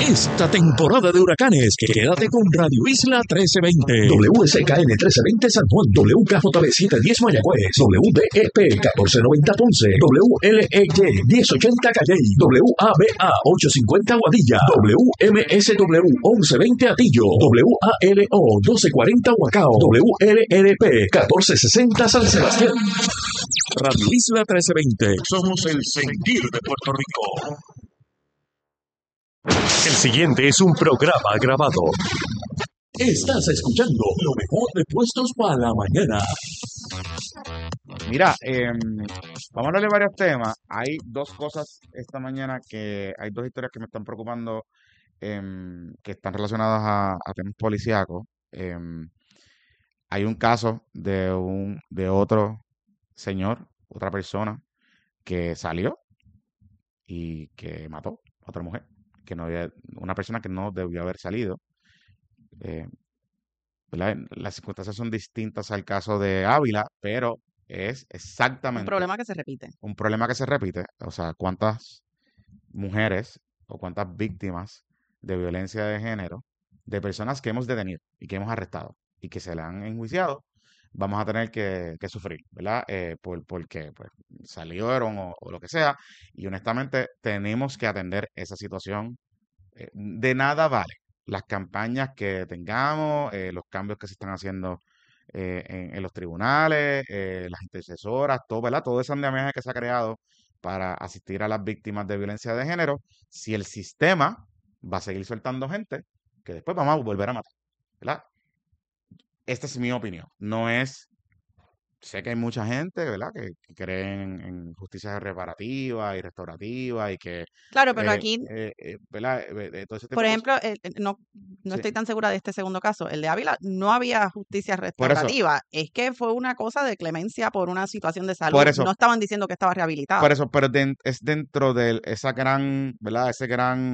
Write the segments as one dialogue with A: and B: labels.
A: Esta temporada de huracanes, quédate con Radio Isla 1320, WSKN 1320 San Juan, WKJB 710 Mayagüez, WDEP 1490 Ponce, WLEY 1080 Calley, WABA 850 Guadilla, WMSW 1120 Atillo, WALO 1240 Huacao, WLRP 1460 San Sebastián. Radio Isla 1320, somos el sentir de Puerto Rico. El siguiente es un programa grabado. Estás escuchando lo mejor de Puestos para la Mañana.
B: Mira, vamos a hablar de varios temas. Hay dos cosas esta mañana hay dos historias que me están preocupando, que están relacionadas a temas policíacos. Hay un caso de otro señor, otra persona, que salió y que mató a otra mujer, una persona que no debió haber salido. ¿Verdad? Las circunstancias son distintas al caso de Ávila, pero es exactamente
C: un problema que se repite.
B: Un problema que se repite. O sea, cuántas mujeres o cuántas víctimas de violencia de género, de personas que hemos detenido y que hemos arrestado y que se le han enjuiciado, vamos a tener que sufrir, ¿verdad? Porque pues, salieron o lo que sea. Y honestamente tenemos que atender esa situación. De nada vale las campañas que tengamos, los cambios que se están haciendo en los tribunales, las intercesoras, todo, ¿verdad? Todo ese andamiaje que se ha creado para asistir a las víctimas de violencia de género, si el sistema va a seguir soltando gente que después vamos a volver a matar, ¿verdad? Esta es mi opinión. Sé que hay mucha gente, ¿verdad?, que cree en justicia reparativa y restaurativa y que...
C: Claro, pero aquí,
B: ¿verdad? Todo ese tipo
C: por
B: de
C: ejemplo, no
B: Sí.
C: estoy tan segura de este segundo caso. El de Ávila no había justicia
B: Por eso,
C: restaurativa. Es que fue una cosa de clemencia por una situación de salud.
B: por eso,
C: No estaban diciendo que estaba
B: por
C: rehabilitado.
B: eso, pero es dentro de esa gran, ¿verdad? Ese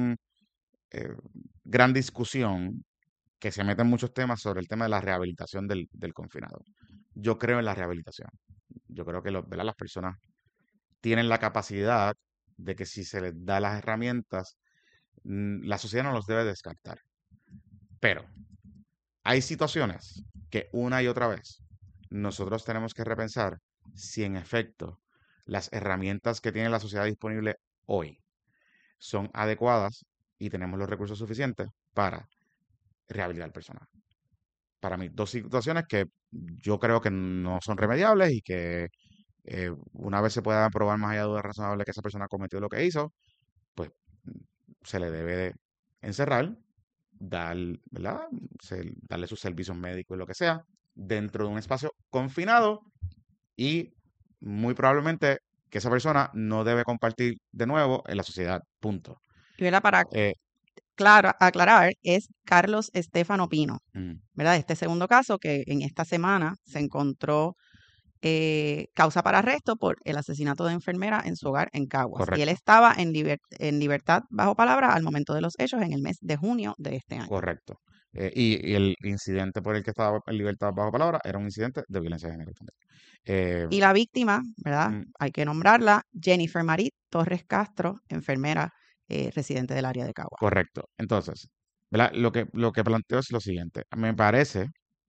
B: gran discusión que se mete en muchos temas sobre el tema de la rehabilitación del confinado. Yo creo en la rehabilitación. Yo creo que ¿verdad? Las personas tienen la capacidad de que si se les da las herramientas, la sociedad no los debe descartar. Pero hay situaciones que una y otra vez nosotros tenemos que repensar si en efecto las herramientas que tiene la sociedad disponible hoy son adecuadas y tenemos los recursos suficientes para rehabilitar personas. Para mí, dos situaciones que yo creo que no son remediables y que una vez se pueda probar más allá de duda razonable que esa persona cometió lo que hizo, pues se le debe de encerrar, ¿verdad? Darle sus servicios médicos y lo que sea, dentro de un espacio confinado y muy probablemente que esa persona no debe compartir de nuevo en la sociedad, punto.
C: Y era para
B: Eh,
C: aclarar, es Carlos Estefano Pino,
B: mm,
C: ¿verdad? Este segundo caso que en esta semana se encontró causa para arresto por el asesinato de enfermera en su hogar en Caguas. Y él
B: correcto,
C: estaba en libertad bajo palabra al momento de los hechos en el mes de junio de este año.
B: correcto. Y el incidente por el que estaba en libertad bajo palabra era un incidente de violencia de género también.
C: Y la víctima, ¿verdad?
B: Mm,
C: Hay que nombrarla, Jennifer Marit Torres Castro, enfermera residente del área de Caguas.
B: correcto. Entonces, ¿verdad? Lo que planteo es lo siguiente. Me parece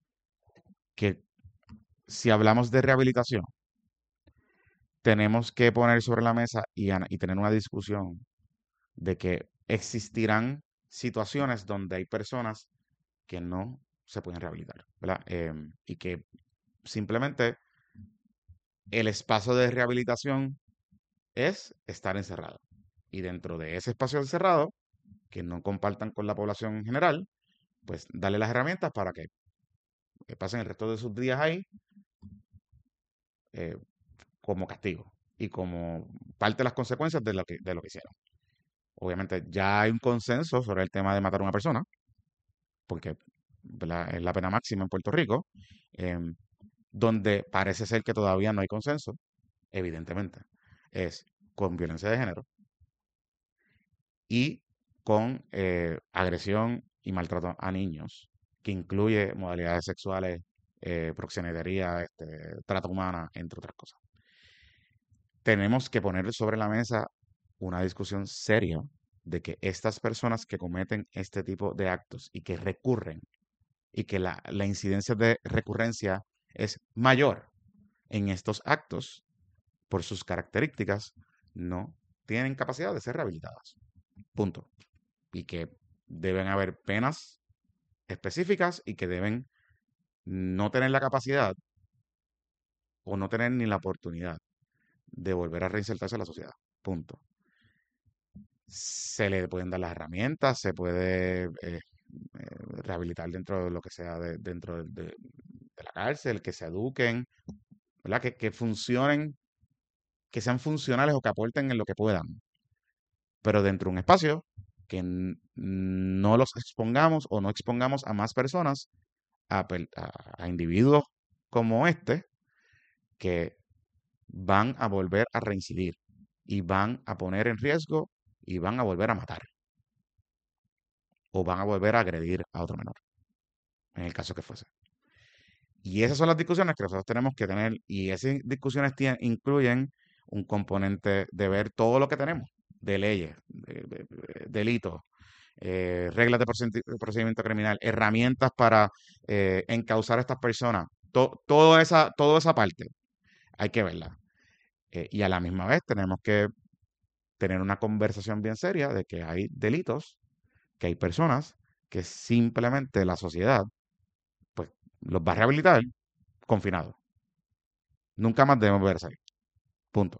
B: que si hablamos de rehabilitación, tenemos que poner sobre la mesa y tener una discusión de que existirán situaciones donde hay personas que no se pueden rehabilitar, ¿verdad? Y que simplemente el espacio de rehabilitación es estar encerrado. Y dentro de ese espacio encerrado, que no compartan con la población en general, pues darle las herramientas para que pasen el resto de sus días ahí eh, como castigo y como parte de las consecuencias de lo que hicieron. Obviamente ya hay un consenso sobre el tema de matar a una persona, porque ¿verdad? Es la pena máxima en Puerto Rico, donde parece ser que todavía no hay consenso, evidentemente, es con violencia de género y con agresión y maltrato a niños, que incluye modalidades sexuales, proxenetería, trata humana, entre otras cosas. Tenemos que poner sobre la mesa una discusión seria de que estas personas que cometen este tipo de actos y que recurren y que la incidencia de recurrencia es mayor en estos actos por sus características, no tienen capacidad de ser rehabilitadas. Punto. Y que deben haber penas específicas y que deben no tener la capacidad o no tener ni la oportunidad de volver a reinsertarse a la sociedad. Punto. Se le pueden dar las herramientas, se puede rehabilitar dentro de lo que sea dentro de la cárcel, que se eduquen, ¿verdad? Que funcionen, que sean funcionales o que aporten en lo que puedan, pero dentro de un espacio que no los expongamos o no expongamos a más personas, a individuos como este, que van a volver a reincidir y van a poner en riesgo y van a volver a matar o van a volver a agredir a otro menor, en el caso que fuese. Y esas son las discusiones que nosotros tenemos que tener y esas discusiones incluyen un componente de ver todo lo que tenemos, de leyes, delitos, reglas de procedimiento criminal, herramientas para encauzar a estas personas, toda esa parte hay que verla. Y a la misma vez tenemos que tener una conversación bien seria de que hay delitos, que hay personas que simplemente la sociedad pues los va a rehabilitar confinados. Nunca más debemos ver salir. Punto.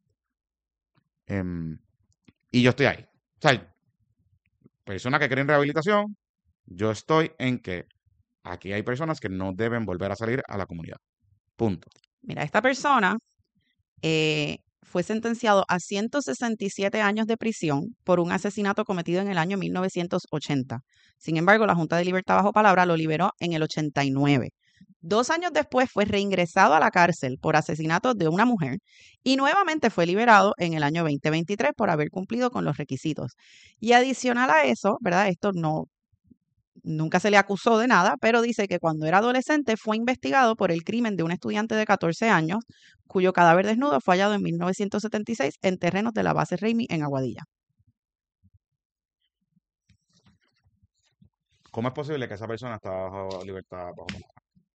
B: Y yo estoy ahí. O sea, personas que quieren rehabilitación, yo estoy en que aquí hay personas que no deben volver a salir a la comunidad. Punto.
C: Mira, esta persona fue sentenciado a 167 años de prisión por un asesinato cometido en el año 1980. Sin embargo, la Junta de Libertad bajo palabra lo liberó en el 89. 2 años después fue reingresado a la cárcel por asesinato de una mujer y nuevamente fue liberado en el año 2023 por haber cumplido con los requisitos. Y adicional a eso, ¿verdad? Esto nunca se le acusó de nada, pero dice que cuando era adolescente fue investigado por el crimen de un estudiante de 14 años cuyo cadáver desnudo fue hallado en 1976 en terrenos de la base Raimi en Aguadilla.
B: ¿Cómo es posible que esa persona está bajo libertad bajo palabra?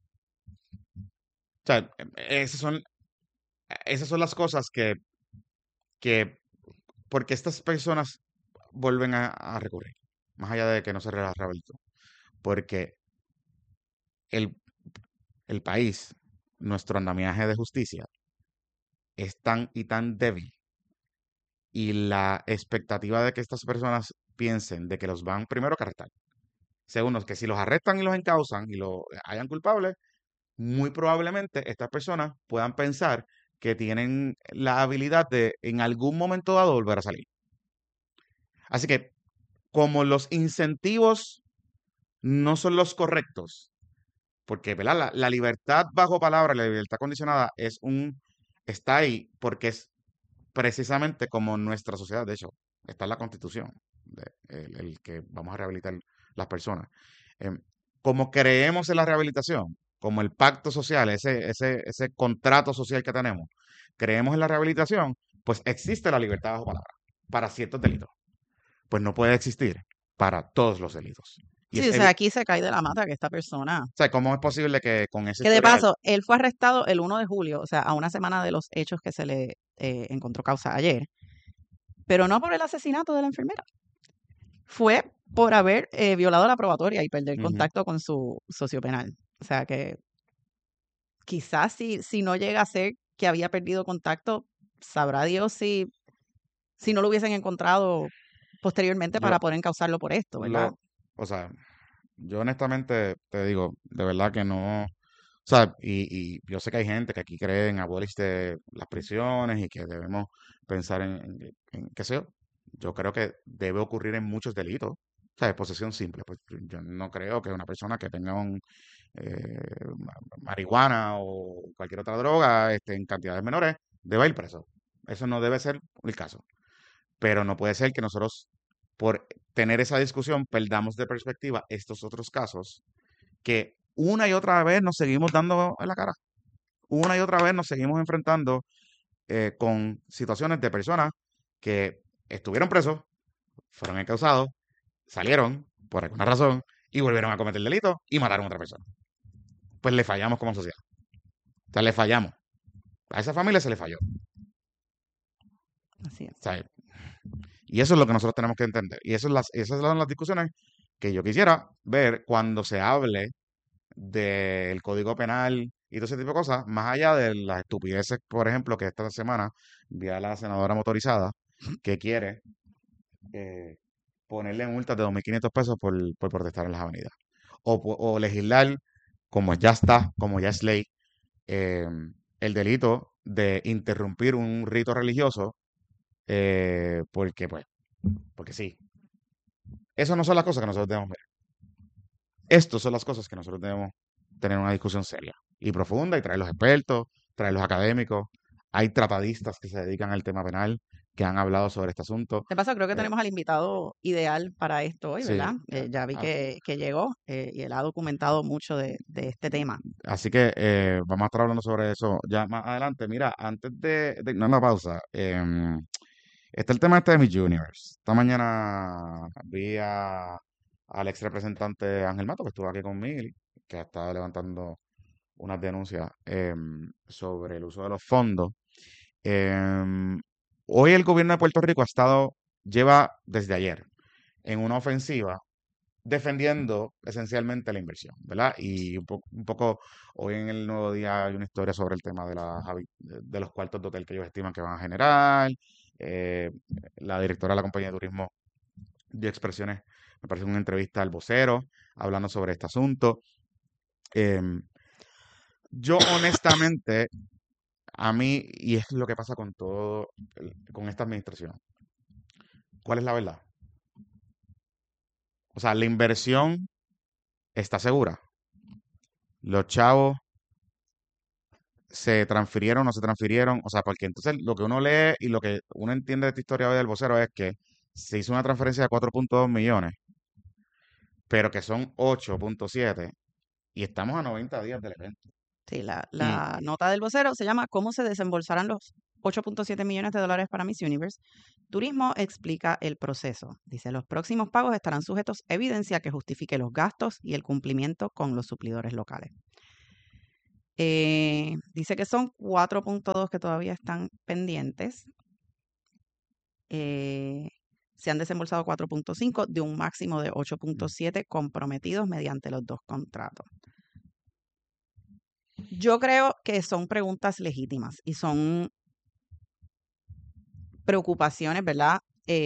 B: O sea, esas son las cosas que porque estas personas vuelven a recurrir, más allá de que no se rehabilitó. Porque el, el país, nuestro andamiaje de justicia, es tan y tan débil. Y la expectativa de que estas personas piensen de que los van primero que arrestar. Segundo, que si los arrestan y los encausan y los hayan culpables, muy probablemente estas personas puedan pensar que tienen la habilidad de en algún momento dado volver a salir. Así que como los incentivos no son los correctos, porque ¿verdad? La libertad bajo palabra, la libertad condicionada está ahí porque es precisamente como nuestra sociedad, de hecho, está en la Constitución, el que vamos a rehabilitar las personas. Como creemos en la rehabilitación, como el pacto social, ese contrato social que tenemos, creemos en la rehabilitación, pues existe la libertad bajo palabra para ciertos delitos. Pues no puede existir para todos los delitos. Y
C: Sí, o sea, aquí se cae de la mata que esta persona.
B: o sea, ¿cómo es posible que con ese
C: Que de
B: historial?
C: paso, él fue arrestado el 1 de julio, o sea, a una semana de los hechos que se le encontró causa ayer, pero no por el asesinato de la enfermera. Fue por haber violado la probatoria y perder
B: Ujú.
C: contacto con su socio penal. O sea que quizás si no llega a ser que había perdido contacto, sabrá Dios si no lo hubiesen encontrado posteriormente
B: Yo
C: para poder encausarlo por esto, ¿verdad?
B: o sea, yo honestamente te digo, de verdad que no, o sea, y yo sé que hay gente que aquí cree en abolir las prisiones y que debemos pensar en qué sé yo. Yo creo que debe ocurrir en muchos delitos. O sea, de posesión simple. Pues yo no creo que una persona que tenga marihuana o cualquier otra droga en cantidades menores deba ir preso. Eso no debe ser el caso. Pero no puede ser que nosotros, por tener esa discusión, perdamos de perspectiva estos otros casos que una y otra vez nos seguimos dando en la cara. Una y otra vez nos seguimos enfrentando con situaciones de personas que estuvieron presos, fueron encausados, salieron por alguna razón y volvieron a cometer el delito y mataron a otra persona. Pues le fallamos como sociedad. O sea, le fallamos. A esa familia se le falló.
C: Así es.
B: O sea, y eso es lo que nosotros tenemos que entender. Y esas son las discusiones que yo quisiera ver cuando se hable del Código Penal y todo ese tipo de cosas, más allá de las estupideces, por ejemplo, que esta semana vi a la senadora motorizada que quiere ponerle multas de 2.500 pesos por protestar en las avenidas. O legislar, como ya está, como ya es ley, eh, el delito de interrumpir un rito religioso, porque sí. Esas no son las cosas que nosotros debemos ver. Estas son las cosas que nosotros debemos tener una discusión seria y profunda y traer los expertos, traer los académicos. Hay tratadistas que se dedican al tema penal que han hablado sobre este asunto.
C: De paso, creo que
B: Eh,
C: tenemos al invitado ideal para esto hoy,
B: sí,
C: ¿verdad? Ya vi que llegó y él ha documentado mucho de este tema.
B: así que vamos a estar hablando sobre eso ya más adelante. Mira, antes de irnos a la pausa, está el tema este de Miss Universe. Esta mañana vi al ex representante Ángel Mato, que estuvo aquí conmigo, que ha estado levantando unas denuncias sobre el uso de los fondos. Em, Hoy el gobierno de Puerto Rico lleva desde ayer en una ofensiva defendiendo esencialmente la inversión, ¿verdad? Y un poco hoy en el Nuevo Día hay una historia sobre el tema de los cuartos de hotel que ellos estiman que van a generar. Eh, la directora de la compañía de turismo dio expresiones, me parece una entrevista al vocero, hablando sobre este asunto. Em, yo honestamente, a mí, y es lo que pasa con con esta administración, ¿cuál es la verdad? O sea, la inversión está segura. Los chavos se transfirieron o no se transfirieron. O sea, porque entonces lo que uno lee y lo que uno entiende de esta historia hoy del vocero es que se hizo una transferencia de 4.2 millones, pero que son 8.7 y estamos a 90 días del evento.
C: Sí, la
B: Y
C: nota del vocero se llama ¿Cómo se desembolsarán los 8.7 millones de dólares para Miss Universe? Turismo explica el proceso. Dice, los próximos pagos estarán sujetos a evidencia que justifique los gastos y el cumplimiento con los suplidores locales. Dice que son 4.2 que todavía están pendientes. Se han desembolsado 4.5 de un máximo de 8.7 comprometidos mediante los dos contratos. Yo creo que son preguntas legítimas y son preocupaciones, ¿verdad?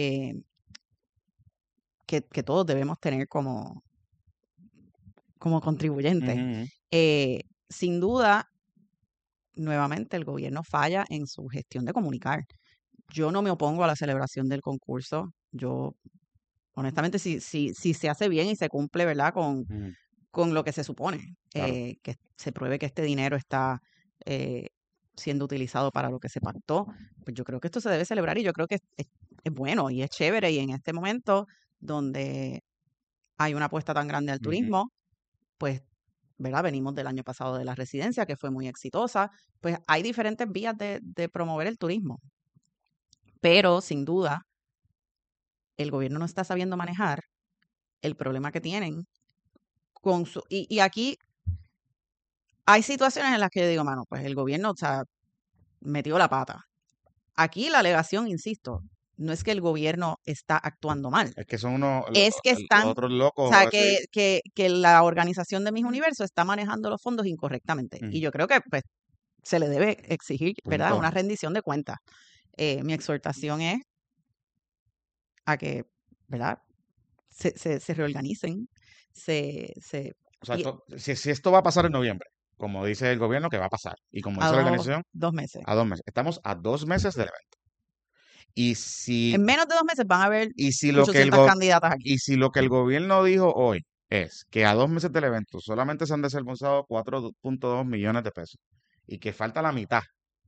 C: Que todos debemos tener como contribuyentes.
B: ujú,
C: Sin duda, nuevamente, el gobierno falla en su gestión de comunicar. Yo no me opongo a la celebración del concurso. Yo, honestamente, si se hace bien y se cumple, ¿verdad?
B: ujú,
C: Con lo que se supone,
B: claro.
C: que se pruebe que este dinero está siendo utilizado para lo que se pactó, pues yo creo que esto se debe celebrar y yo creo que es bueno y es chévere y en este momento donde hay una apuesta tan grande al
B: Ujú,
C: turismo, pues, ¿verdad? Venimos del año pasado de la residencia que fue muy exitosa, pues hay diferentes vías de promover el turismo, pero sin duda el gobierno no está sabiendo manejar el problema que tienen con su... Y aquí hay situaciones en las que yo digo, mano, pues el gobierno, o sea, metió la pata. Aquí la alegación, insisto, no es que el gobierno está actuando mal,
B: Es que son unos
C: es que
B: los
C: están, o
B: otros locos.
C: sea,
B: Así.
C: que la organización de Mis Universo está manejando los fondos incorrectamente. Y
B: Ujú,
C: yo creo que pues se le debe exigir, ¿verdad?
B: punto.
C: Una rendición de cuentas. Mi exhortación es a que, ¿verdad? Se reorganicen, se
B: O sea,
C: y
B: si esto va a pasar en noviembre, como dice el gobierno que va a pasar, y como
C: a
B: dice la organización,
C: 2 meses.
B: a 2 meses. Estamos a 2 meses del evento. Y si,
C: En menos de 2 meses van a haber
B: y si lo que
C: 800 candidatas aquí.
B: y si lo que el gobierno dijo hoy es que a 2 meses del evento solamente se han desembolsado 4.2 millones de pesos y que falta la mitad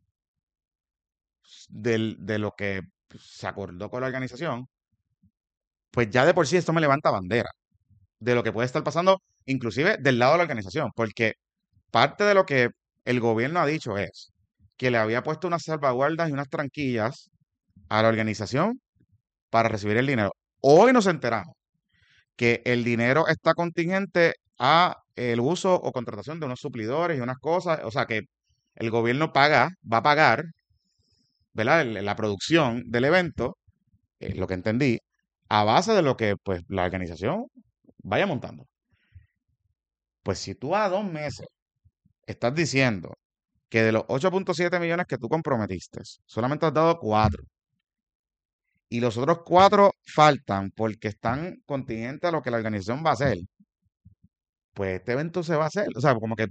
B: de lo que se acordó con la organización, pues ya de por sí esto me levanta bandera de lo que puede estar pasando, inclusive del lado de la organización, porque parte de lo que el gobierno ha dicho es que le había puesto unas salvaguardas y unas tranquillas a la organización para recibir el dinero. Hoy nos enteramos que el dinero está contingente a el uso o contratación de unos suplidores y unas cosas, o sea que el gobierno va a pagar, ¿verdad? La producción del evento, lo que entendí, a base de lo que pues la organización vaya montando. Pues si tú a 2 meses estás diciendo que de los 8.7 millones que tú comprometiste, solamente has dado 4 y los otros 4 faltan porque están contingentes a lo que la organización va a hacer, pues este evento se va a hacer. O sea, como que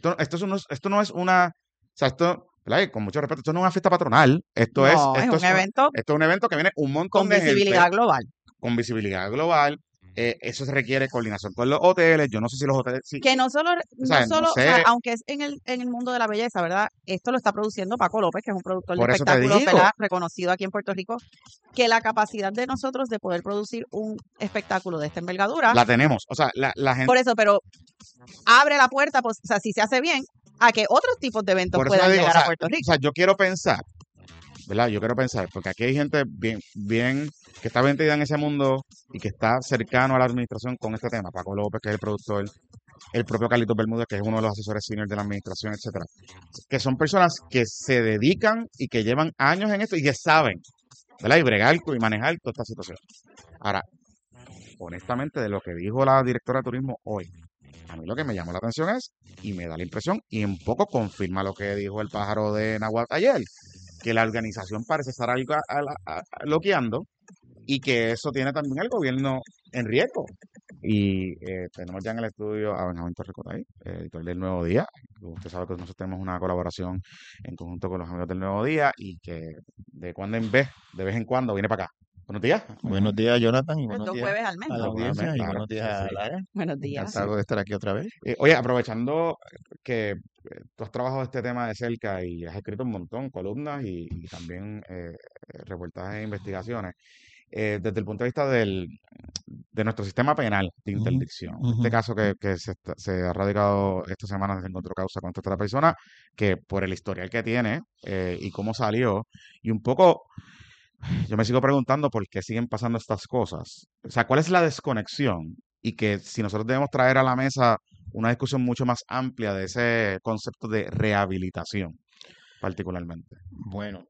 B: esto no es una, o sea, esto, ¿verdad? Y con mucho respeto, esto no es una fiesta patronal,
C: No, es un evento
B: esto es un evento que viene un montón
C: con
B: de gente
C: visibilidad global.
B: con visibilidad global. Eso se requiere coordinación con los hoteles. Yo no sé si los hoteles,
C: Que no solo,
B: o sea, no
C: o sea,
B: sé,
C: aunque es en el mundo de la belleza, ¿verdad? Esto lo está produciendo Paco López, que es un productor de
B: por eso te
C: espectáculos,
B: digo,
C: ¿verdad? Reconocido aquí en Puerto Rico, que la capacidad de nosotros de poder producir un espectáculo de esta envergadura,
B: la tenemos. O sea, la gente,
C: por eso, pero abre la puerta, pues, o sea, si se hace bien, a que otros tipos de eventos
B: por eso te
C: puedan
B: digo,
C: llegar
B: o
C: a
B: sea,
C: Puerto Rico.
B: o sea, yo quiero pensar, ¿verdad? Yo quiero pensar, porque aquí hay gente bien, que está metida en ese mundo y que está cercano a la administración con este tema. Paco López, que es el productor, el propio Carlitos Bermúdez, que es uno de los asesores senior de la administración, etcétera. Que son personas que se dedican y que llevan años en esto y que saben, ¿verdad? Y bregar y manejar toda esta situación. Ahora, honestamente, de lo que dijo la directora de turismo hoy, a mí lo que me llamó la atención es, y me da la impresión, y un poco confirma lo que dijo el pájaro de Nahuatl ayer, que la organización parece estar algo bloqueando y que eso tiene también el gobierno en riesgo. Y tenemos ya en el estudio a Benjamín Torrecotay, editor del Nuevo Día. Usted sabe que nosotros tenemos una colaboración en conjunto con los amigos del Nuevo Día y que de cuando en vez, de vez en cuando, viene para acá. Buenos días.
D: Buenos días, Jonathan, y
C: Los
D: buenos
C: 2
D: días
C: jueves al mes.
D: a la
B: Los jueves,
D: audiencia, y
B: claro,
D: buenos días
B: sí,
D: a
B: sí.
D: Lara.
C: Buenos días.
D: Encantado de estar aquí otra vez.
B: Oye, aprovechando que tú has trabajado este tema de cerca y has escrito un montón, columnas y también reportajes e investigaciones, desde el punto de vista de nuestro sistema penal de
D: Ujú,
B: interdicción. Este
D: ujú.
B: caso que se ha radicado esta semana, se encontró causa contra otra persona, que por el historial que tiene y cómo salió, y un poco, yo me sigo preguntando por qué siguen pasando estas cosas. O sea, ¿cuál es la desconexión? Y que si nosotros debemos traer a la mesa una discusión mucho más amplia de ese concepto de rehabilitación, particularmente.
D: Bueno,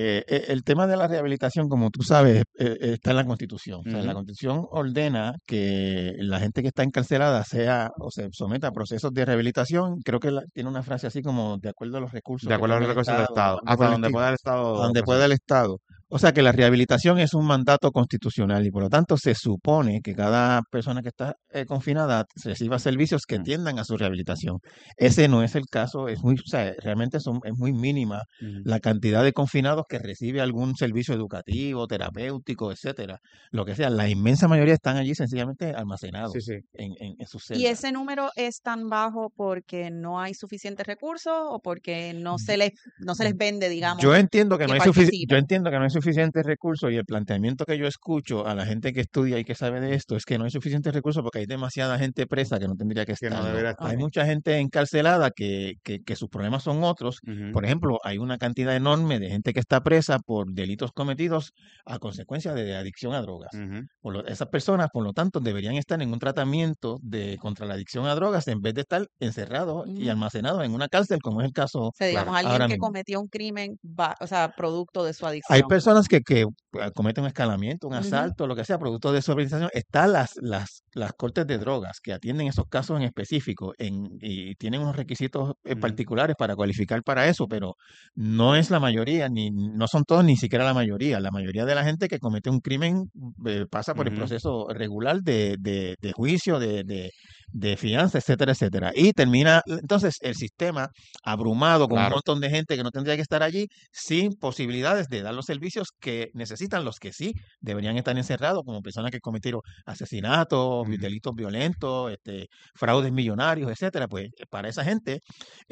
D: el tema de la rehabilitación, como tú sabes, está en la Constitución. O sea, la
B: Ujú.
D: Constitución ordena que la gente que está encarcelada sea o se someta a procesos de rehabilitación. Creo que tiene una frase así como de acuerdo a los recursos
B: De
D: que
B: acuerdo a
D: tenga
B: los
D: el
B: recursos del
D: Estado,
B: Estado,
D: algo por
B: hasta
D: el
B: donde
D: estilo,
B: pueda el
D: a
B: Estado
D: donde pueda
B: ofrecerlo.
D: el Estado. O sea que la rehabilitación es un mandato constitucional y por lo tanto se supone que cada persona que está confinada reciba servicios que
B: Mm,
D: tiendan a su rehabilitación. Ese no es el caso, o sea, realmente es muy mínima
B: ujú.
D: la cantidad de confinados que recibe algún servicio educativo, terapéutico, etcétera. Lo que sea, la inmensa mayoría están allí sencillamente
B: Sí,
D: almacenados
B: sí.
D: en sus
C: ¿Y
D: celdas.
C: ese número es tan bajo porque no hay suficientes recursos o porque no se les vende, digamos,
D: Yo entiendo que
C: que
D: yo
C: participen?
D: entiendo que no hay suficientes recursos y el planteamiento que yo escucho a la gente que estudia y que sabe de esto es que no hay suficientes recursos porque hay demasiada gente presa que no tendría que
B: Que no
D: estarlo.
B: debería estar.
D: Hay
C: Ok.
D: mucha gente encarcelada que sus problemas son otros.
B: Ujú,
D: Por ejemplo, hay una cantidad enorme de gente que está presa por delitos cometidos a consecuencia de adicción a drogas.
B: ujú,
D: Esas personas, por lo tanto, deberían estar en un tratamiento contra la adicción a drogas en vez de estar encerrados y
C: Ujú.
D: almacenados en una cárcel, como es el caso
C: O sea,
B: claro.
C: digamos, alguien
D: ahora
C: que
D: mismo.
C: cometió un crimen, o sea, producto de su
D: Hay
C: adicción.
D: personas que cometen un escalamiento, un
C: Ujú.
D: asalto, lo que sea, producto de su organización. Están las cortes de drogas que atienden esos casos en específico y tienen unos requisitos
B: Ujú,
D: particulares para cualificar para eso, pero no es la mayoría, no son todos ni siquiera la mayoría. La mayoría de la gente que comete un crimen pasa por el
B: ujú.
D: proceso regular de juicio, de fianza, etcétera, etcétera. Y termina, entonces, el sistema abrumado con un
B: Claro.
D: montón de gente que no tendría que estar allí, sin posibilidades de dar los servicios que necesitan los que sí deberían estar encerrados, como personas que cometieron asesinatos,
B: Ujú.
D: delitos violentos, fraudes millonarios, etcétera. Pues para esa gente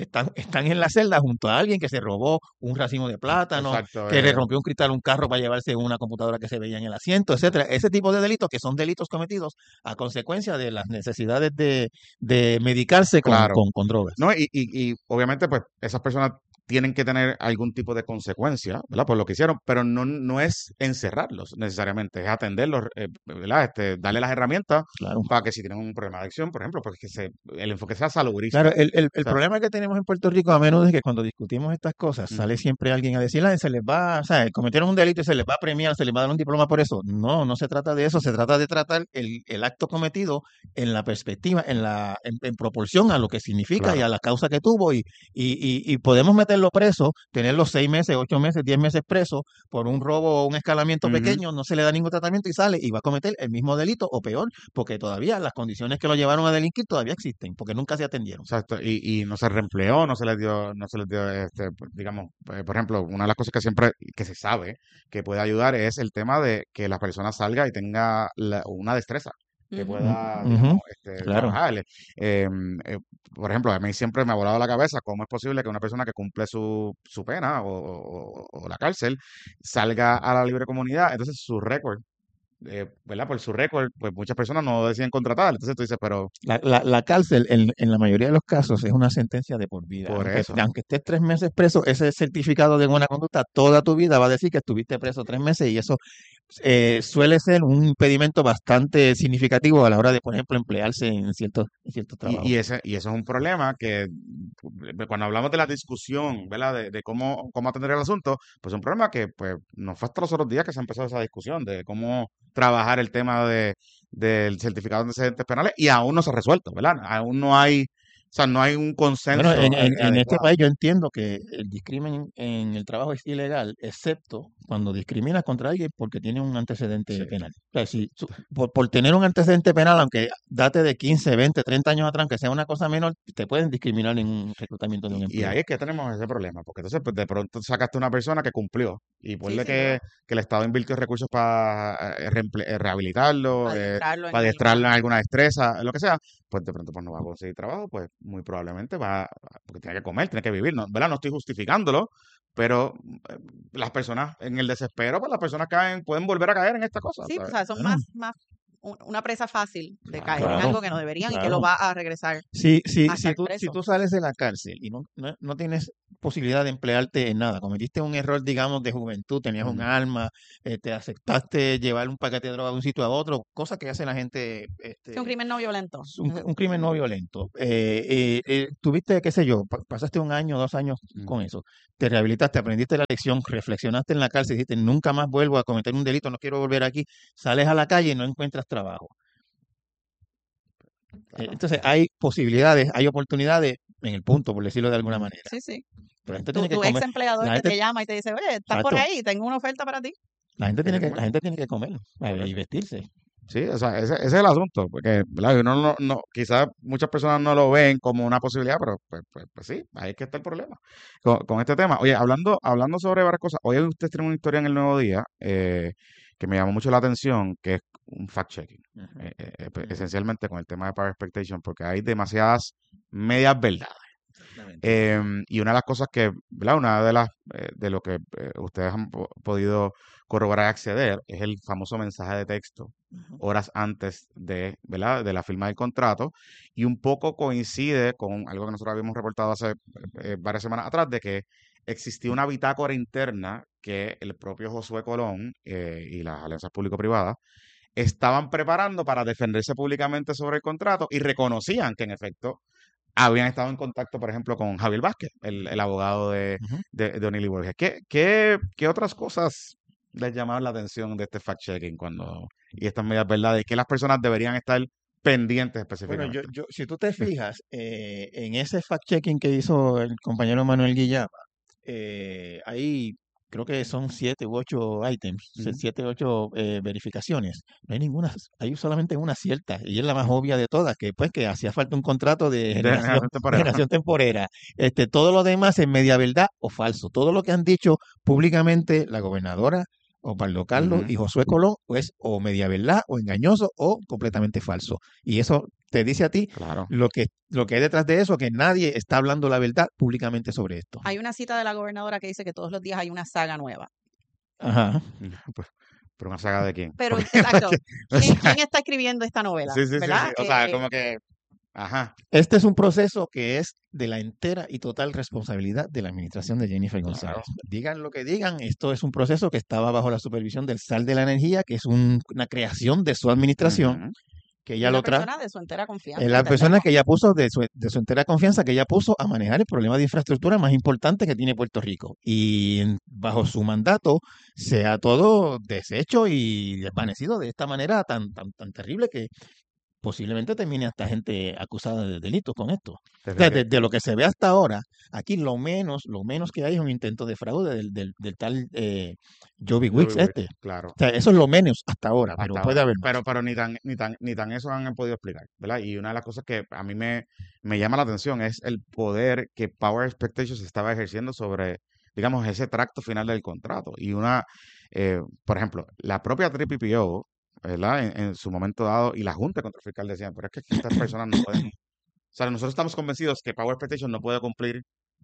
D: están en la celda junto a alguien que se robó un racimo de plátano,
B: Exacto.
D: que le rompió un cristal a un carro para llevarse una computadora que se veía en el asiento, etcétera. Ese tipo de delitos que son delitos cometidos a consecuencia de las necesidades de medicarse
B: Claro.
D: con drogas.
B: No, y obviamente, pues, esas personas tienen que tener algún tipo de consecuencia, ¿verdad? Por lo que hicieron, pero no es encerrarlos necesariamente, es atenderlos, ¿verdad? Darle las herramientas
D: Claro.
B: para que si tienen un problema de adicción, por ejemplo, pues el enfoque sea salubrista.
D: Claro, el
B: O sea,
D: problema que tenemos en Puerto Rico a menudo es que cuando discutimos estas cosas, sale
B: ujú,
D: siempre alguien a decir, se les va, o sea, cometieron un delito y se les va a premiar, se les va a dar un diploma por eso. No, no se trata de eso, se trata de tratar el acto cometido en la perspectiva, en proporción a lo que significa y
B: claro.
D: a la causa que tuvo, y podemos meterlo preso, tenerlo 6 meses, 8 meses, 10 meses preso por un robo o un escalamiento
B: Ujú.
D: pequeño, no se le da ningún tratamiento y sale y va a cometer el mismo delito o peor, porque todavía las condiciones que lo llevaron a delinquir todavía existen, porque nunca se atendieron.
B: Exacto, y no se reempleó, no se les dio, digamos, por ejemplo, una de las cosas que siempre, que se sabe que puede ayudar es el tema de que la persona salga y tenga una destreza que
C: Ujú.
B: pueda,
D: Ujú,
B: digamos,
D: claro.
B: trabajar. Por ejemplo, a mí siempre me ha volado la cabeza cómo es posible que una persona que cumple su pena o la cárcel salga a la libre comunidad, entonces su récord, ¿verdad? Por su récord, pues muchas personas no deciden contratar, entonces tú dices, pero
D: La cárcel, en la mayoría de los casos, es una sentencia de por vida.
B: por
D: Aunque,
B: eso.
D: aunque estés 3 meses preso, ese certificado de buena conducta toda tu vida va a decir que estuviste preso 3 meses y eso suele ser un impedimento bastante significativo a la hora de, por ejemplo, emplearse en ciertos
B: Y
D: trabajos.
B: eso es un problema que cuando hablamos de la discusión, ¿verdad? De cómo atender el asunto, pues es un problema que pues nos fue hasta los otros días que se empezó esa discusión de cómo trabajar el tema del certificado de antecedentes penales y aún no se ha resuelto, ¿verdad? Aún no hay, o sea, no hay un
D: Bueno,
B: consenso
D: en este
B: adecuado.
D: país yo entiendo que el discrimen en el trabajo es ilegal, excepto cuando discriminas contra alguien porque tiene un antecedente
B: Sí.
D: penal. O sea, si por tener un antecedente penal, aunque date de 15, 20, 30 años atrás, que sea una cosa menor, te pueden discriminar en un reclutamiento de un
B: Y ahí
D: empleo.
B: es que tenemos ese problema, porque entonces pues, de pronto sacaste una persona que cumplió y
C: Sí,
B: ponle
C: sin duda.
B: que el Estado invirtió recursos para rehabilitarlo,
C: Adiestrarlo
B: para
C: en
B: adiestrarlo en
C: alguna.
B: alguna destreza, lo que sea, pues de pronto pues no va a conseguir trabajo, pues muy probablemente porque tiene que comer, tiene que vivir, ¿no? ¿Verdad? No estoy justificándolo, pero las personas en el desespero, pues las personas pueden volver a caer en esta cosa,
C: Sí, o
B: ¿sabes?
C: sea, son
D: Bueno,
C: más una presa fácil de caer en
B: Claro.
C: algo
D: claro,
C: que no deberían y que lo
D: claro.
C: va a regresar
D: Si, si,
C: a
D: si
C: estar
D: tú, si
C: preso.
D: tú sales de la cárcel y no tienes posibilidad de emplearte en nada, cometiste un error, digamos, de juventud, tenías un
B: Ujú.
D: arma, te aceptaste llevar un paquete de droga de un sitio a otro, cosa que hace la gente,
C: Sí, un crimen no violento.
D: es un crimen no violento. Tuviste, qué sé yo, pasaste 1 año, 2 años con eso, te rehabilitaste, aprendiste la lección, reflexionaste en la cárcel, dijiste, nunca más vuelvo a cometer un delito, no quiero volver aquí, sales a la calle y no encuentras trabajo.
B: Claro.
D: Entonces hay posibilidades, hay oportunidades en el punto, por decirlo de alguna
B: Ujú.
D: manera.
C: Sí, sí.
D: Pero la gente
C: Tu,
D: tiene que
C: tu ex
D: comer,
C: empleador
D: la
C: que
D: gente,
C: te llama y te dice, oye, estás por
D: exacto,
C: ahí, tengo una oferta para ti.
B: Hay que
D: la
B: comer.
D: gente tiene que comer
B: Por
D: y
B: eso.
D: vestirse.
B: Sí, o sea, ese es el asunto, porque ¿verdad? Uno quizás muchas personas no lo ven como una posibilidad, pero pues sí, ahí es que está el problema con este tema. Oye, hablando sobre varias cosas, hoy ustedes tienen una historia en el Nuevo Día que me llamó mucho la atención, que es un fact-checking,
D: Ujú, ujú,
B: esencialmente con el tema de Power Expectation, porque hay demasiadas medias verdades.
D: exactamente.
B: Y una de las cosas que, ¿verdad? Una de lo que ustedes han podido corroborar y acceder es el famoso mensaje de texto
D: Ujú,
B: horas antes ¿verdad? De la firma del contrato y un poco coincide con algo que nosotros habíamos reportado hace varias semanas atrás de que existía una bitácora interna que el propio Josué Colón y las alianzas público-privadas estaban preparando para defenderse públicamente sobre el contrato y reconocían que en efecto habían estado en contacto, por ejemplo, con Javier Vázquez, el abogado de,
D: ujú.
B: de, de O'Neill y Borges. ¿Qué otras cosas les llamaron la atención de este fact-checking y estas medidas verdades? ¿Qué las personas deberían estar pendientes
D: Bueno,
B: específicamente?
D: si tú te fijas en ese fact-checking que hizo el compañero Manuel Guillama, hay, creo que son 7 u 8 items,
B: Ujú.
D: 7 u 8 verificaciones. No hay ninguna, hay solamente una cierta, y es la más obvia de todas, que pues que hacía falta un contrato de
B: De
D: generación,
B: generación
D: de
B: temporera.
D: generación temporera. Todo lo demás es media verdad o falso. Todo lo que han dicho públicamente la gobernadora, Osvaldo Carlos
B: Ujú.
D: y Josué Colón, pues o media verdad o engañoso o completamente falso. Y eso te dice a ti
B: Claro.
D: lo que hay detrás de eso, que nadie está hablando la verdad públicamente sobre esto.
C: Hay una cita de la gobernadora que dice que todos los días hay una saga nueva.
D: Ajá.
B: Pues, ¿pero una saga de quién?
C: Pero,
B: Porque,
C: exacto,
B: o sea,
C: ¿quién está escribiendo esta novela?
B: sí, sí, sí, sí.
C: ¿Verdad?
B: O sea, como que, Ajá.
D: Este es un proceso que es de la entera y total responsabilidad de la administración de Jennifer
B: Claro.
D: González. Digan lo que digan, esto es un proceso que estaba bajo la supervisión del SAL de la Energía, que es una creación de su administración,
B: Ujú.
D: que
C: Y
D: ella
C: una
D: lo trae.
C: persona de su entera confianza,
D: La persona
C: entendemos.
D: que ella puso de su entera confianza, que ella puso a manejar el problema de infraestructura más importante que tiene Puerto Rico. Y bajo su mandato se ha todo deshecho y desvanecido de esta manera tan terrible que posiblemente termine hasta gente acusada de delitos con esto. O sea,
B: Definitivamente.
D: de lo que se ve hasta ahora, aquí lo menos que hay es un intento de fraude del tal Joby Wicks
B: Joey Wick,
D: este.
B: claro.
D: O sea, eso es lo menos hasta ahora, pero
B: Hasta
D: puede
B: ahora.
D: haber más.
B: Pero ni tan eso han podido explicar, ¿verdad? Y una de las cosas que a mí me llama la atención es el poder que Power Expectations estaba ejerciendo sobre, digamos, ese tracto final del contrato. Y por ejemplo, la propia PPO, ¿verdad? En su momento dado, y la Junta de Control Fiscal decían, pero es que estas personas no pueden, o sea, nosotros estamos convencidos que Power Expectations no puede cumplir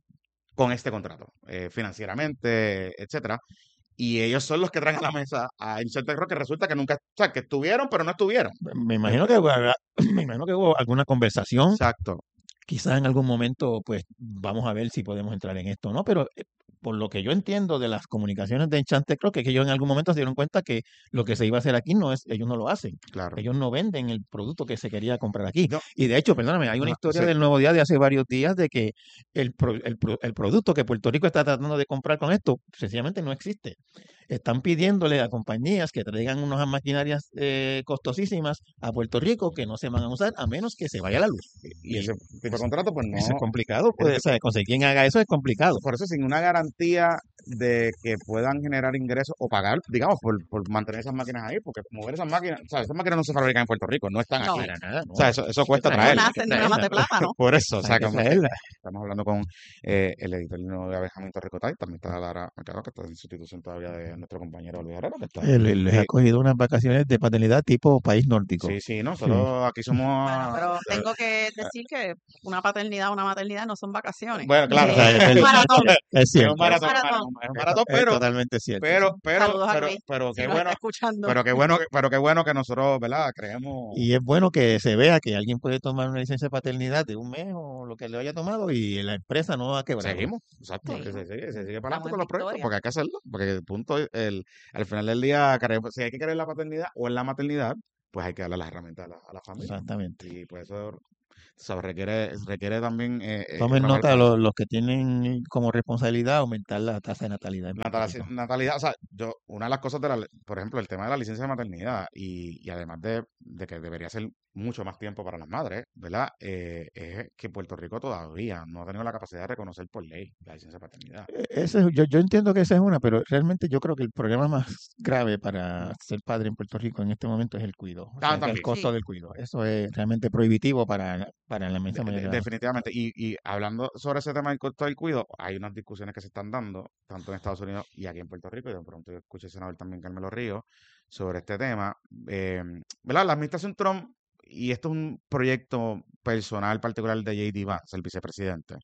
B: con este contrato, financieramente, etcétera. Y ellos son los que traen a la mesa a Insurtech Rock, que resulta que nunca, o sea, que estuvieron, pero no estuvieron.
D: Me imagino que me imagino que hubo alguna conversación.
B: Exacto.
D: Quizás en algún momento, pues vamos a ver si podemos entrar en esto, ¿no? Pero por lo que yo entiendo de las comunicaciones de Enchante, creo que ellos en algún momento se dieron cuenta que lo que se iba a hacer aquí ellos no lo hacen.
B: Claro.
D: Ellos no venden el producto que se quería comprar aquí.
B: No,
D: Y de hecho, perdóname, hay una historia
B: sí,
D: del Nuevo Día de hace varios días de que el producto que Puerto Rico está tratando de comprar con esto sencillamente no existe. Están pidiéndole a compañías que traigan unas maquinarias costosísimas a Puerto Rico que no se van a usar a menos que se vaya la luz.
B: y ese tipo de contrato, pues
D: Eso es
B: no.
D: complicado, pues, o sea, conseguir quien haga eso es complicado.
B: Por eso, sin una garantía de que puedan generar ingresos o pagar, digamos, por mantener esas máquinas ahí, porque mover esas máquinas, o sea, esas máquinas no se fabrican en Puerto Rico, no están
C: No.
B: aquí.
D: Para nada,
B: O sea,
D: no.
B: eso cuesta
C: No
B: traerlas.
C: nacen de una mata de plátano.
B: Por eso, o sea,
D: Hay que
B: como que
D: traerla.
B: estamos hablando con el editor de Benjamín Torricotay, también está Lara Mercado, que está en sustitución todavía de nuestro compañero Luis Herrero, que está.
D: Les ha cogido unas vacaciones de paternidad tipo país nórdico.
B: Sí, nosotros aquí somos.
C: Bueno, pero tengo que decir que una paternidad, una maternidad no son vacaciones.
B: Bueno, claro,
D: O sea,
C: Es un maratón.
D: es
B: es
D: cierto.
B: un maratón,
C: maratón.
B: es un maratón,
D: Es totalmente cierto.
C: Saludos a Luis,
B: pero
C: si
B: qué
C: nos
B: bueno,
C: está escuchando.
B: pero qué bueno que nosotros, ¿verdad? Creemos.
D: Y es bueno que se vea que alguien puede tomar una licencia de paternidad de un mes o lo que le haya tomado y la empresa no va a quebrar.
B: Seguimos, exacto, que
C: Seguimos.
B: se sigue para
C: Estamos
B: adelante
C: en
B: con los proyectos,
C: victoria.
B: porque hay que hacerlo, porque el punto, al final del día, si hay que querer la paternidad o en la maternidad, pues hay que darle las herramientas a la familia.
D: Exactamente.
B: Y pues eso requiere también
D: Tomen
B: trabajar
D: nota
B: para eso.
D: los que tienen como responsabilidad aumentar la tasa de natalidad en Puerto Rico.
B: Natalidad, o sea, una de las cosas por ejemplo, el tema de la licencia de maternidad y además de que debería ser mucho más tiempo para las madres, ¿verdad? Es que Puerto Rico todavía no ha tenido la capacidad de reconocer por ley la licencia de paternidad.
D: Yo entiendo que esa es una, pero realmente yo creo que el problema más grave para ser padre en Puerto Rico en este momento es el cuido, o sea, el
B: También.
D: costo
C: Sí.
D: del cuido. Eso es realmente prohibitivo para la inmensa mayoría.
B: Definitivamente. Y hablando sobre ese tema del costo del cuido, hay unas discusiones que se están dando, tanto en Estados Unidos y aquí en Puerto Rico, y de pronto yo escuché al senador también, Carmelo Ríos, sobre este tema. ¿Verdad? La administración Trump, y esto es un proyecto personal particular de J.D. Vance, el vicepresidente,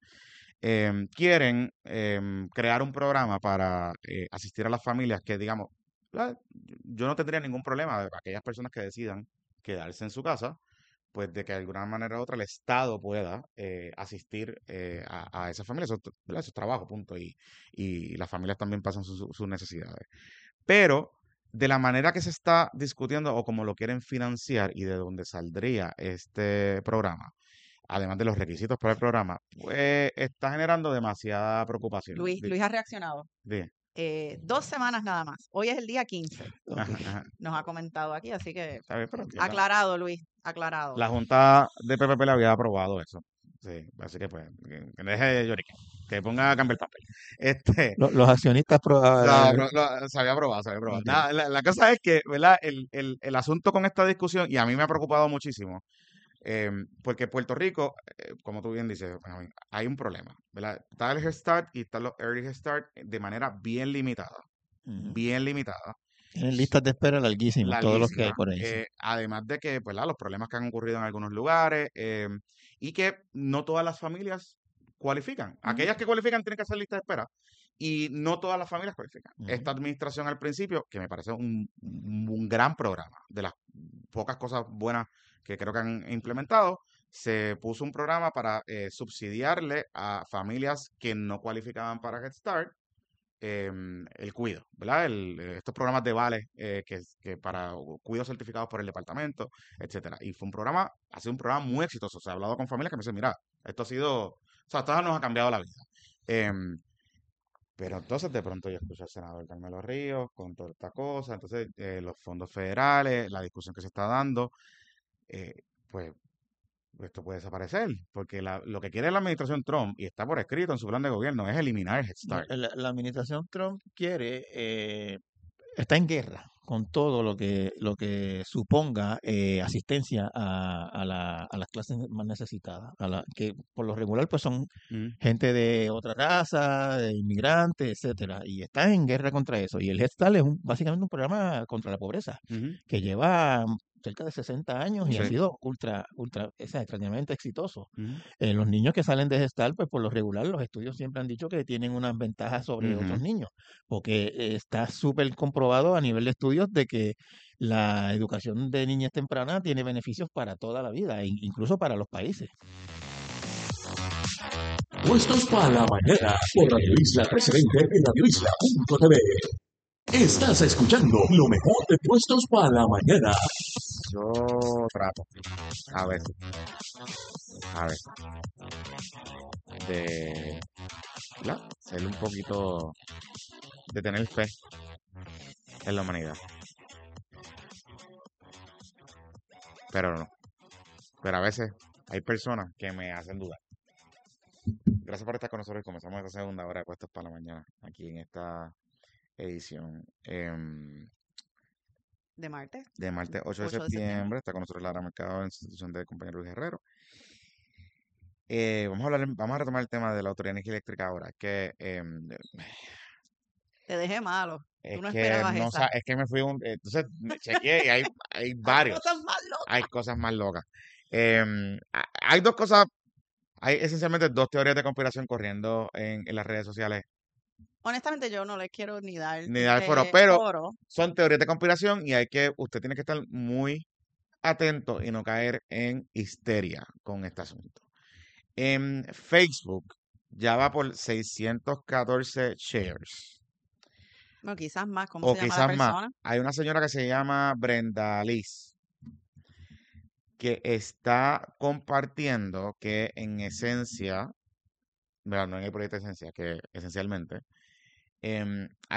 B: quieren crear un programa para asistir a las familias que, digamos, yo no tendría ningún problema de aquellas personas que decidan quedarse en su casa, pues de que de alguna manera u otra el Estado pueda asistir a esas familias, ¿verdad? Eso es trabajo, punto, y las familias también pasan sus necesidades. Pero de la manera que se está discutiendo o como lo quieren financiar y de dónde saldría este programa, además de los requisitos para el programa, pues está generando demasiada preocupación.
C: Luis ha reaccionado.
B: Dime.
C: 2 semanas nada más. Hoy es el día 15.
B: Ajá.
C: Nos ha comentado aquí, así que
B: Está bien, pero
C: aclarado, Luis, aclarado.
B: la Junta de PPP le había aprobado eso. Sí, así que pues, que deje de lloriquear, que ponga a cambiar el papel.
D: Los accionistas
B: Se había aprobado, se había aprobado.
D: Ok.
B: Nada, la cosa es que, ¿verdad? El asunto con esta discusión, y a mí me ha preocupado muchísimo, porque Puerto Rico, como tú bien dices, Benjamín, hay un problema, ¿verdad? Está el Head Start y están los Early Head Start de manera bien limitada,
D: Ujú.
B: bien limitada.
D: Tienen listas de espera larguísimas, todos los que hay por ahí. Sí.
B: Además de que, ¿verdad? Los problemas que han ocurrido en algunos lugares y que no todas las familias cualifican. Aquellas que cualifican tienen que hacer lista de espera y no todas las familias cualifican.
D: Ujú.
B: Esta administración al principio, que me parece un gran programa, de las pocas cosas buenas que creo que han implementado, se puso un programa para subsidiarle a familias que no cualificaban para Head Start el cuido, ¿verdad? Estos programas de vales que para cuidos certificados por el departamento, etcétera. Y ha sido un programa muy exitoso. Se ha hablado con familias que me dicen, mira, esto ha sido, o sea, esto nos ha cambiado la vida. Em, pero entonces de pronto yo escucho al senador Carmelo Ríos con toda esta cosa, entonces los fondos federales, la discusión que se está dando, eh, pues esto puede desaparecer, porque lo que quiere la administración Trump, y está por escrito en su plan de gobierno, es eliminar Head
D: No,
B: Start.
D: la administración Trump está en guerra con todo lo que suponga asistencia a las clases más necesitadas, que por lo regular pues son
B: Mm,
D: gente de otra raza, de inmigrantes, etcétera, y está en guerra contra eso. Y el Head Start es básicamente un programa contra la pobreza
B: ujú,
D: que lleva cerca de 60 años y ha
B: sí,
D: sido extrañamente exitoso.
B: ujú,
D: Los niños que salen de Gestal, pues por lo regular los estudios siempre han dicho que tienen unas ventajas sobre otros
B: ujú,
D: niños, porque está súper comprobado a nivel de estudios de que la educación de niñez temprana tiene beneficios para toda la vida, incluso para los países.
A: Puestos para la mañana por Radio Isla 1320 en radioisla.tv. Estás escuchando lo mejor de Puestos para la mañana.
B: yo trato, a veces, de, ¿verdad? Ser un poquito, de tener fe en la humanidad, pero no, pero a veces hay personas que me hacen dudar. Gracias por estar con nosotros y comenzamos esta segunda hora de Puestos para la mañana, aquí en esta edición
C: De martes,
B: de martes 8 de
C: 8 de septiembre.
B: septiembre. Está con nosotros Lara Mercado en sustitución del compañero Luis Guerrero. Vamos a retomar el tema de la Autoridad de Energía Eléctrica ahora,
C: Te dejé malo. Tú
B: es
C: no
B: que
C: esperabas
B: no
C: esa.
B: es que me fui entonces me chequeé y hay
C: Hay
B: varios,
C: cosas más locas.
B: hay cosas más locas. Hay dos cosas, hay esencialmente dos teorías de conspiración corriendo en las redes sociales,
C: Honestamente, yo no les quiero ni dar
B: ni dar foro, pero
C: foro.
B: son teorías de conspiración y usted tiene que estar muy atento y no caer en histeria con este asunto. En Facebook ya va por 614 shares.
C: No, quizás más. ¿Cómo
B: O
C: se llama la
B: quizás más.
C: persona?
B: Hay una señora que se llama Brenda Liz, que está compartiendo que en esencia, ¿verdad? No en el proyecto de esencia, que esencialmente, hay